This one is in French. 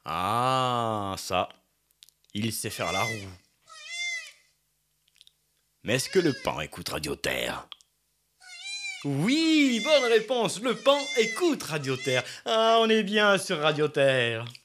Ah, ça, il sait faire la roue. Mais est-ce que le paon écoute Radio Terre? Oui, bonne réponse, le paon écoute Radio Terre. Ah, on est bien sur Radio Terre.